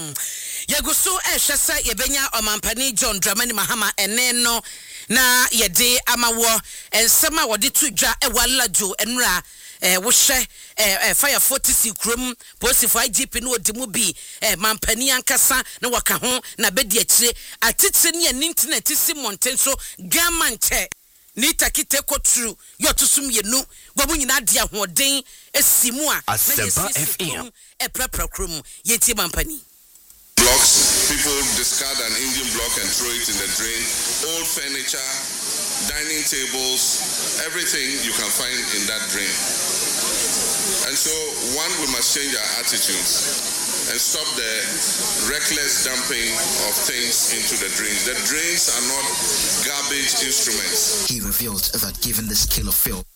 Yagusu Shasa Yebenya Omampani John Dramani Mahama Eneno na yede amawo ensema wode tudwa ewalajo enra wohye fire 40 krom posifo IGP no odimu bi mampani ankasa na waka ho na bedi akire atitire ne internet simonten so gamanche ni takite kotru yotusum yenu gwabu nyina de ahoden esimu a na FM prepare krom yeti mampani blocks. People discard an engine block and throw it in the drain. Old furniture, dining tables, everything you can find in that drain. And so, we must change our attitudes and stop the reckless dumping of things into the drains. The drains are not garbage instruments. He revealed that given the scale of filth,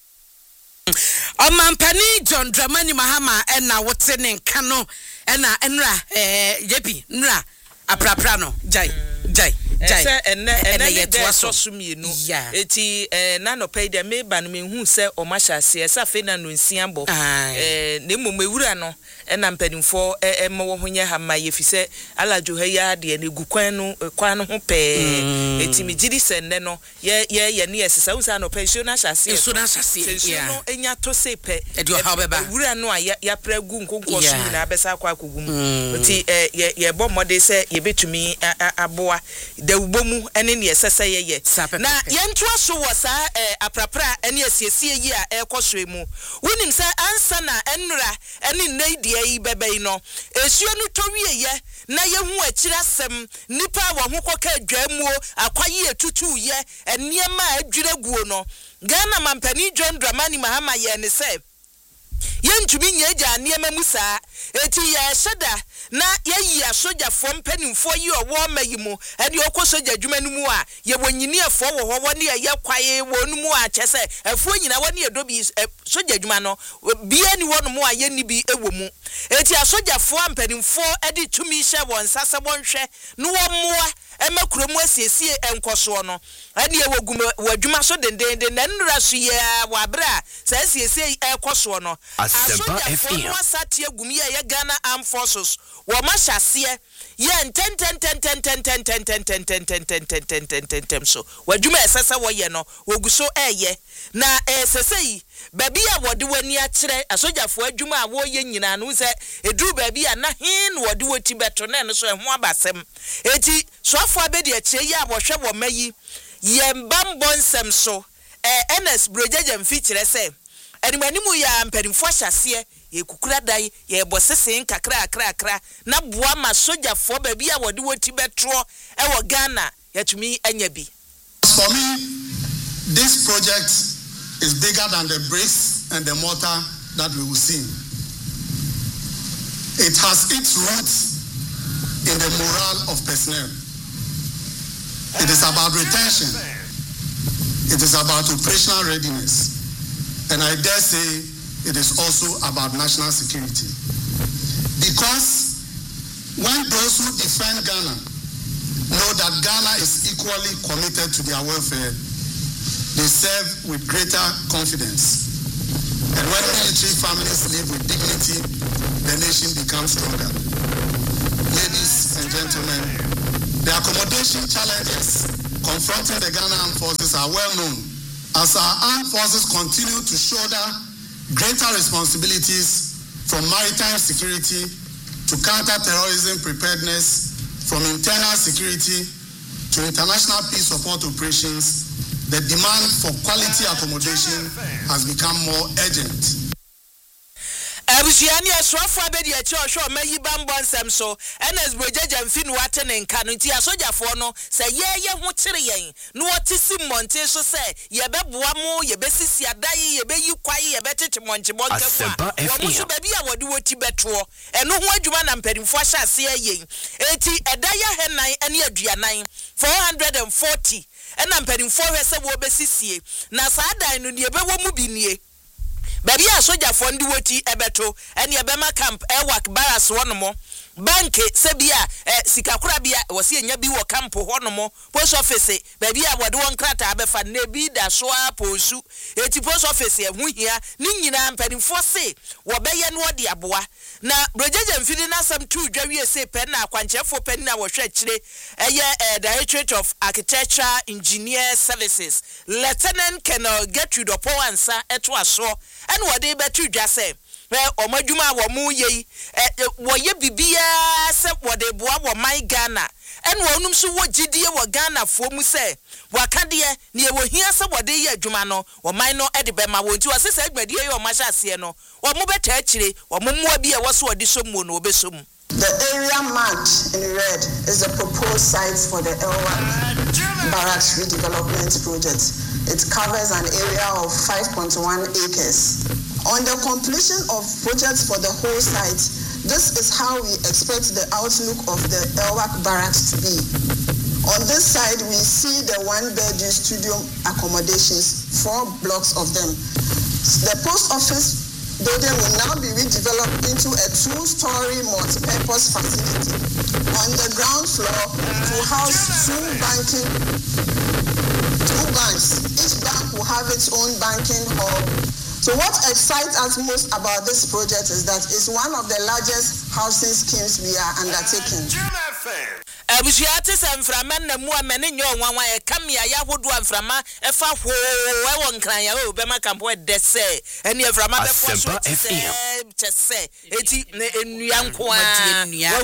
Omampani John Dramani Mahama ena wotene kano ena enra yebi nra apraprano jai ene yetwa sosumienu eti na no pay de meba no mehu se omahase esa fe na no nsiambo ne momewura no ena mpanimfo emwo honye ha ma yefise alajo ha ya de ne gukwan no ho pe eti migiri senne no ye ne yesesa unsa no pension na hase no enya to sepe wura no a ya pragu nkonko so nyina abesa akwa akogum eti ye bo mode se ye betumi aboa dawubomu ene ne yesesa ye na yentoa so wo sa aprapra ene asiesie yi a ekoso emu wonim se ansa na enra ene neidie yi bebei no esuo no towie ye na yehu akira sem nipa wo ho koka adwamuo akwaye etutu ye eniema adwire guo no Ghana mampani John Dramani Mahama ye ne se yentumi nyeja aniema musa eti ya sheda na yeyi asojafo mpanimfo yi owo mayimu ene okosoja adwuma no mu a ye wonyini afo wo ho ne ye kwaye wonu mu a chese afo nyina woni edobi soja adwuma no bia ni wonu mu a ye ni bi ewomu eti asojafo mpanimfo edi tumi hye won sase bonhwe no wo moa emakromu asiesie enkoso no ene ye wogum wadwuma so dendende na nnura so ye wabra sa asiesie ekoso no Asempa FM wasati egum ye Ghana Armed Forces wo mahyasie ye 10 so wadwuma esese wo ye no woguso eye na esesei baby a wode wani akire asojafo adwuma a wo ye nyina no se eduru baby a na hin wode woti beto na no so ho abasem eti so afo abedi akire ye abohwe wo mayi ye mbambonsem so NS Brojeje mfikire se animanimu ya mpanimfo hyase ye kukura dai ye bosese kakra na boa ma sojafo baby a wode woti betro e wo Ghana yatumi anya bi. For me, this project is bigger than the bricks and the mortar that we will see. It has its roots in the morale of personnel. It is about retention. It is about operational readiness. And I dare say it is also about national security. Because when those who defend Ghana know that Ghana is equally committed to their welfare, they serve with greater confidence. And when military families live with dignity, the nation becomes stronger. Ladies and gentlemen, the accommodation challenges confronting the Ghana Armed Forces are well known. As our armed forces continue to shoulder greater responsibilities from maritime security to counter-terrorism preparedness, from internal security to international peace support operations, the demand for quality accommodation has become more urgent. Abusiani aswafo abedi achi ohwo mayi bambonsem so NS Brojeje mfinu wate ne nka no nti asojafo no se ye ho kire yen no otisi monte so se ye beboa mu ye besisi adai ye beyi kwaye ye betete monche bonke wo musu baby a wode woti betro eno ho adwuma na mpadimfo ahyase yen eti edaya henan ene aduanan 440 ena mpadimfo hwese wo besisie na saadan no ne bewo mu binie baby a sojafo ndi woti ebeto ene ebema camp ewak baras wonomo banke sebia sikakura bia wose enya bi wo camp honomo post office baby a wode won krata abefa na bi da so aposu eti post office ehunhia ni nyina mpanimfo se wo beye no de aboa na Brojeje mfidi na sam tu dwa wie se pen na akwanchefo pen na wo hwe kire Directorate of Architecture Engineer Services Lieutenant Colonel Gertrude Opowansa eto aso ene wo de betu dwa se omadwuma wo mu ye wo ye bibia se wo de boa wo man Ghana ene wonum so wo gidie wo Ghana fo mu se wakade ne ye wo hia se wo de ye adwuma no wo man no e de be ma wo nti wo se adwumade ye wo ma hyase no wo mu beta akire wo mu moa bi e wo so wo de somu no obesom. The area marked in red is the proposed site for the Elwak Barracks redevelopment project. It covers an area of 5.1 acres. On the completion of projects for the whole site, this is how we expect the outlook of the Elwak Barracks to be. On this side, we see the one-bedroom studio accommodations, 4 blocks of them. The post office building will now be redeveloped into a 2-story multi-purpose facility. On the ground floor, to house 2 banks. Each bank will have its own banking hall. So what excites us most about this project is that it's one of the largest housing schemes we are undertaking. Abusiate Sanframa na mu amene nyo nwanwa e kamia ya hodo amframa e fa ho e won kran ya o be makampo de se ene aframa be fo so chese eti enuanko a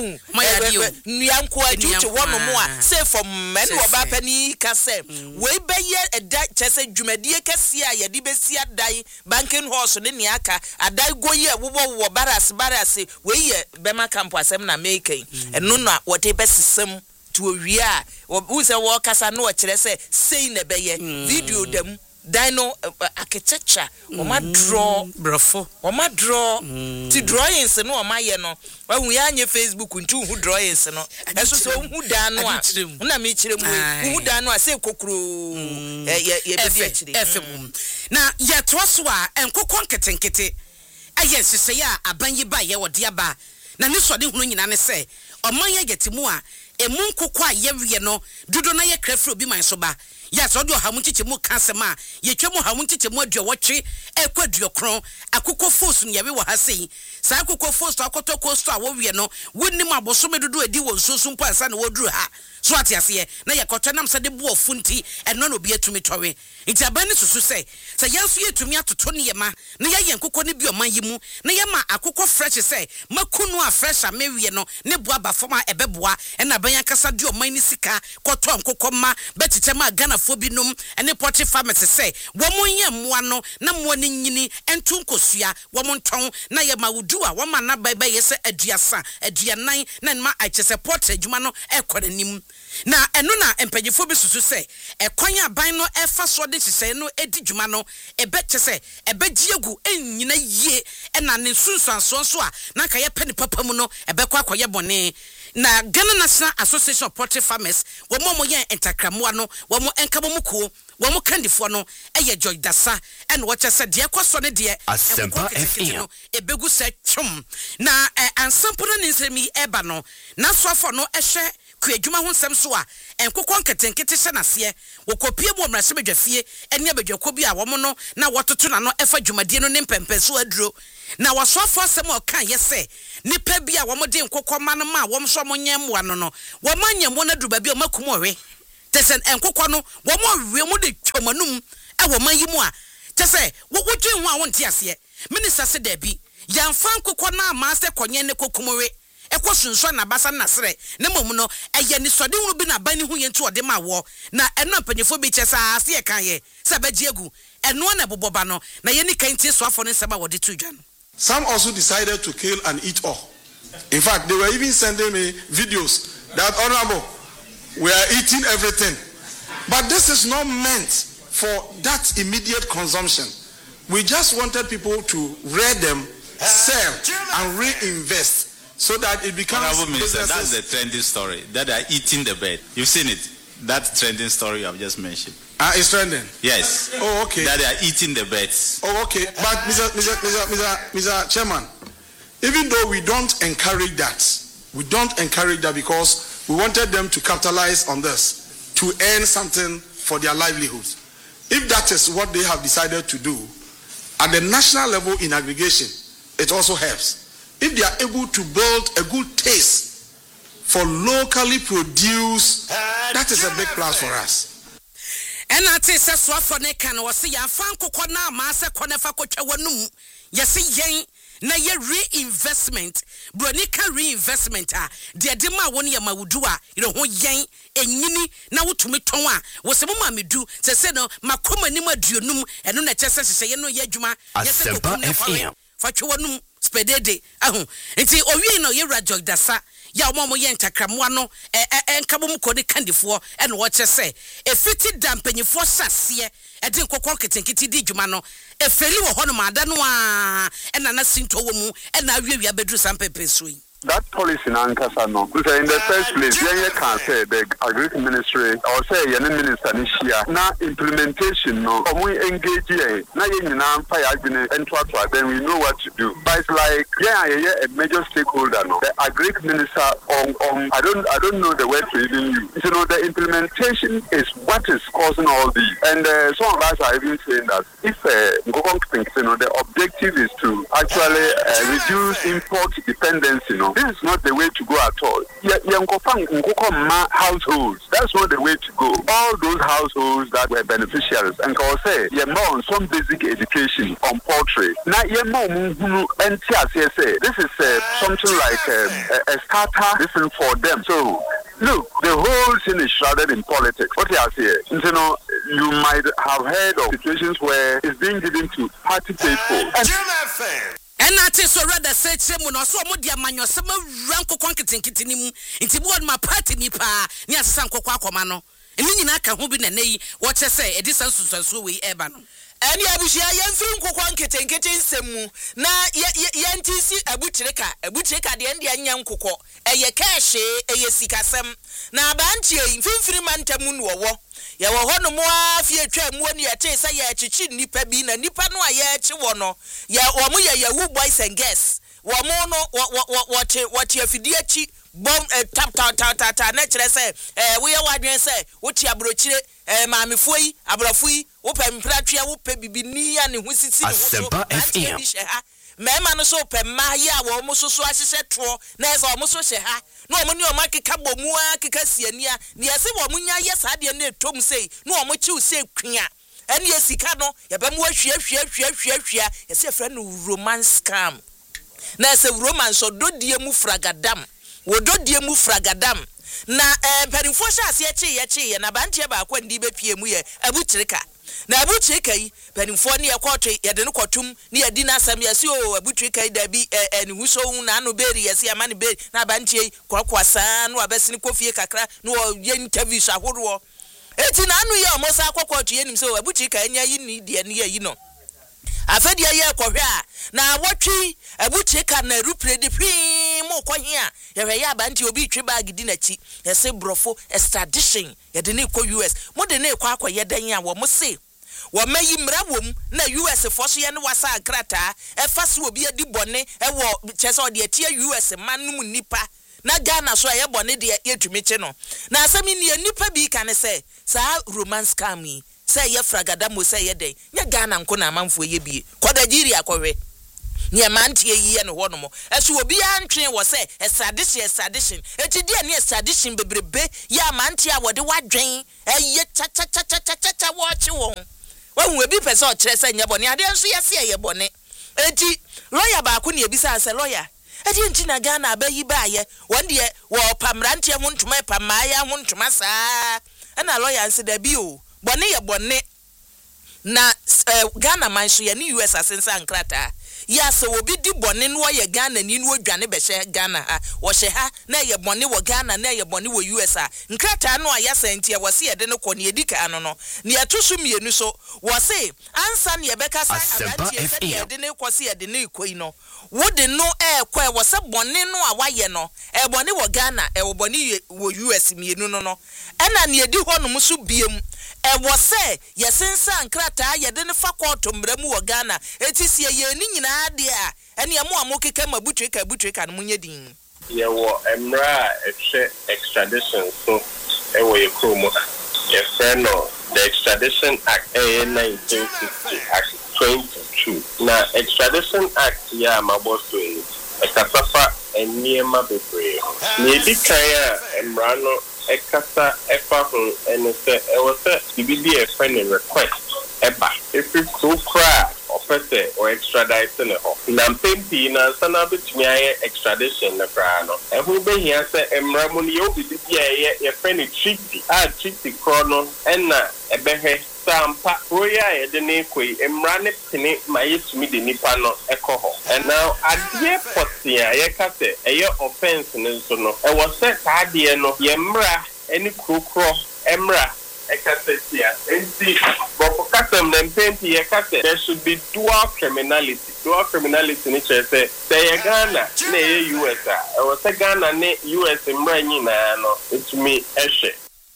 nuanko a tutu wono mu a se for men wo ba pani ka se we be ye eda chese dwumadie kase a ye de be si adai banking horse ne ne aka adai goye wo baras we ye be makampo asem na make eno na wo de be sesem to wia who say wo kasa no kire say na beye video dem dino architecture o ma draw brofo o ma draw ti drawings no o ma ye no wa hu ya nye Facebook ntu hu drawings no eso so hu dan no a na me kire mu hu dan no a say kokro ye be dia kire efem na ye to so a enkokon ketenkete aye sese ya abanyi ba ye wode aba na ne so de hunu nyina ne say oman ye getimu a emu nkokwa yewie no dodo na ye krafro obi man so ba ya so de ohamu chichemu kansema ye twemu hamu chichemu aduowotwe ekwaduokron akokko force ne yewe wo ha sei sa akokko force akoto coast a wo wie no wonnim abosome dodo edi wo nsoso mpo ansa na woduru ha so atiase na ye kotwenam se de bo ofunti eno no bi atumi tɔwe nti abani susu se yanso ye tumi atoto ne yema na ye nkokko ne bi oman yimu na ye ma akokko fresh se makunu a fresh a mewie no ne bo aba foma ebeboa na ban yakasa de oman ni sika kɔtɔ nkokko ma betete ma Ghana fo bi num ene poultry farmers se wo monye mmoa no na mmoa ne nyini entu nkosua wo monton na ye ma wudu a wo ma na baba ye se aduasa aduanan na ma achese poultry adwuma no ekɔre nim na eno na empanyefo bi susu se ekwan aban no efa so de hye no edi dwuma no ebeche se ebegiegu enyina yie na ne sunsuanso so a na ka ye pene papa mu no ebekwa akoye bone na Ghana National Association of Poultry Farmers wo mo ye entakramoa no wo mo enkabo muko wo mo kandifo no eye George Dasa en wo chese de ekoso ne de no ebegu se twum na ansampo no nsemi eba no na soafo no ehwe kwadwuma ho nsem so a enkokon ketenkete hye nase wo kopie mu omrase bedwafie ene abedwako bi a wo mo no na wototo na no efa dwumadie no ne mpempeso aduro na wasoafo asem o kan yese nipa bi a wo mo de nkokon ma no ma wo mo so mo nyemwa no no wo manyemo na duba bi o makum owe tesen enkokon no wo mo we mo de twamanum e wo mayimu a tese wo dwen ho a wo nte ase minister se da bi yamfa nkokon na ma se konye ne kokumowe ekosunso na basa na sere ne mom no eye ni sode hu bi na bani hu ye ntu ode ma wo na eno mpanyefo bi chesa ase e kan ye se bagiegu eno na boboba no na ye ni kan tie so afo ne seba wode tu dwa no. Some also decided to kill and eat all. In fact, they were even sending me videos that, Honorable, we are eating everything. But this is not meant for that immediate consumption. We just wanted people to rear them, sell, and reinvest so that it becomes. Honorable Minister, that's the trending story, that they are eating the bird. You've seen it. That trending story I've just mentioned. It's trending? Yes. Oh, okay. That they are eating the birds. Oh, okay. But Mr. Chairman, even though we don't encourage that because we wanted them to capitalize on this, to earn something for their livelihoods. If that is what they have decided to do, at the national level in aggregation, it also helps. if they are able to build a good taste for locally produced, that is a big plus for us. And I say, so ne can was see a fan kokona, master conefa cochawanum. Yes, yen. Na ye reinvestment bronika reinvestment de dema woni ya mawudua ho yen enyini na wotumi ton a wo se mama medu se no makoma nim aduonum eno na chese hye no ye adwuma yese ko fa twonum spedede ahu enti owie no ye rajog dasa ya omo ye ntakramwa no enkabom ko de kandifo eno wo chese efiti dampanyifo sase edi nkokon ketenkiti di dwuma no efeli wo hono ma da no a ena na sinto wo mu ena awiawia bedru sampepe so yi. That policy in Ankasa no. In the first place, you can say the Agri Ministry or say any minister this year. Now implementation no. We engage here. Now you know fire and then we know what to do. But it's like a major stakeholder no. The Agri Minister I don't know the word to even use. You know the implementation is what is causing all these. And some of us are even saying that if the objective is to actually reduce import dependency no. This is not the way to go at all. Households, that's not the way to go. All those households that were beneficiaries, and I say, on some basic education on poultry. Now, this is something like a starter listen for them. So, look, the whole thing is shrouded in politics. What you are saying, you might have heard of situations where it's being given to party people. And I so rather say no so mo dia manyo se ma ranko konketenkiti ni mu nti bo ma party ni pa ni asesa nkokwa akoma no eni nyina ka ho bi na nei wo che say edisa nsusanso we eba no eni abuhia yemfi nkokwa nketenkiti nsemu na yentisi abutireka de ende anya nkokọ eye cash eye sikasem na abantie mfimfiri mantamu no wo ya wo hono mo afie atwa mu ani ate say ya chichi nipa bi na nipa no aye chi wo no ya wo mo ya wu boys and girls wo mo no what afidi achi bom tap na kire say wo ye wadwen say wo ti abrochire maamefo yi abrafo yi wo pempra twa wo pe bibini ya ne hu sisi ne wo mema no so pe maye a wo mo so ahyehyɛ tro na ɛsɛ wo mo so hye ha na wo mo ne o makeka bomu a keka siania ne ɛsɛ wo mo nya yɛ saade na etom sei na wo mo chiw sei kwia ɛne esika no yɛ ba mo ahwia ɛsɛ frɛ no romance scam na ɛsɛ romance ododie mu fragadam wododie mu fragadam na mpanimfo hyɛ ase ye na bantie ba akwa ndi bepie mu ye abutirika na abutirika yi mpanimfo ne yɛkɔtwe yɛde no kɔtum ne yɛdi na asam yɛse o abutirika yi da bi ne huso na no beri yɛse ama ne beri na bantie yi kɔkɔsa no abɛsene kofie kakra no yɛ interviews ahoroɔ eti na anu yɛ ɔmosa akɔkɔtwe yɛnim sɛ abutirika anya yi ni de ne yɛ yi no afedia ye kɔhwɛ a na wɔtwi abutirika na rupre de pii mo kɔhia yɛhwɛ yɛ abanti obi twi bag di nachi yɛse brofo extradition yɛde ne kɔ US mo de ne kɔ akɔyɛ dan a wɔ mo se wɔ mayi mra wom na US fo so yɛ ne wasa akrata ɛfa so obi adi bɔne ɛwɔ kyɛsɛ ɔde atia US manum nipa na Ghana so ɛyɛ bɔne de yɛtumi kye no na asɛm ni nipa bi ka ne sɛ saa romance scam yi say ye fragada mo say ye dey nya Ghana nko na amanfo ye bie Nigeria kɔhwɛ ne mantie yi ne ho no mo ɛso obi antwen wo say extradition eti die ne extradition bebrebe ya mantie a wode wadwen ɛye cha wɔche wɔn wahu ebi pɛ sɛ ɔkyerɛ sɛ nya bɔne ade nso yɛse ye bɔne eti lawyer ba ko ne ebisa sɛ lawyer edi nti na Ghana abayi baaye wɔn de wɔ pamrantie ho ntoma pamaaya ho ntoma saa ɛna lawyer nse da bi o bɔne ye bɔne na Ghana man so ye ni US asensa nkrata ya se obi di bɔne no ye Ghana ni no odwane bɛhye Ghana ha wo hye ha na ye bɔne wo Ghana na ye bɔne wo US a nkrata no aya sentia wo se ye de no kɔ ne edika no no ne atoso mienu so wo se ansa ne ye bɛka sa abantie se ye de ne kɔ se ye de ne ikoi no wo de no ekɔ wo se bɔne no a waye no bɔne wo Ghana wo bɔne wo US mienu no ɛna ne edi hɔ no mu so biem ewo se yesensa nkrata yede ne fa koto mbramu wo Ghana etisie ye ni nyina de a ene amo amokeka mabutreka no munye din ye wo emra ehwe extradition so ewo ye kromo ye feno the Extradition Act 1960 Act 22 na Extradition Act ya maboso Ekasafa eniema bebree. Maybe kaya emrano ekasa efa ho enese ewose bibidi e friend request eba. If it's so cry offer or extradite ne ho. Na mpempi na sana betumi aye extradition na kra no. Ehu be hia se emramo ne yo bibidi ye friend treaty. Treaty chrono ena ebehe Sampa Roya Edene Kwe Emrane Pine Mayesumi de Nipano Ekoho. And now at ye Potia Yakate, a year offense in Sono. I was set Adiano Yemra any Kukro Emra Ekasetia. And see, but for Katem then Penti Yakate, there should be dual criminality. Dual criminality in each say Ghana, ne US. I was a Ghana ne US Emranina, no, it's me Eshe.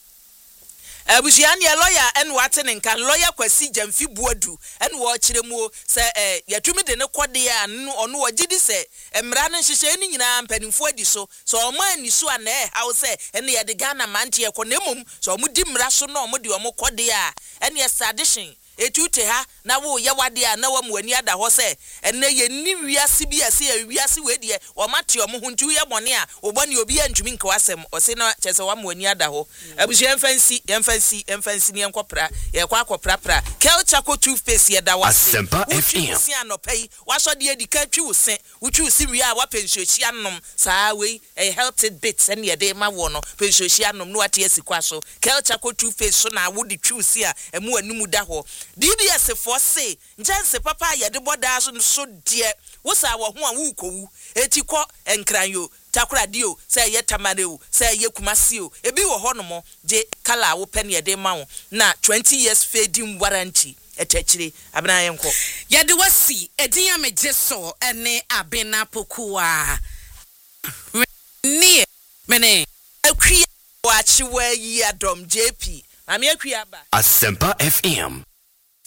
Abusiani lawyer and Watson and can lawyer Kwasi Jamfi Buadu and watch them more say Yatumi de no quadia no no did say Emran Shishani in penning for this so mine is so an house say and the Ghana mantia conemum so mudim rasono mudio quadia and yes addition. Etute ha na wo ye wade a na wam wani ada ho se enne ye ni wiase bi ase a wiase we de wo mate omo huntu ye bone a obone obi antumi nka wasem o se na chese wam wani ada ho abusu emfansi ne enkopra ye kwa akopra pra culture ko toothpaste ye da wase Asempa FM si anopai waso de edika twi wo se wutwi si wi a wa pensuochi anom saa we a healthy bits and ye de ma wo no pensuochi anom no ate asikwa so culture ko toothpaste so na wo de twi si a emu animu da ho DBS for say njanse papa ye de boda so de wosa wo ho a wo kowu eti ko enkranyo takradio say ye tamareu say ye kumasio ebi wo ho no mo je kala wo pen ye de ma wo na 20 years fading warranty etechire abena yenko ye de wasi edin ameje so ene abena pokua ni mene akwi wa chiwa yi adom JP ami akwi aba Asempa FM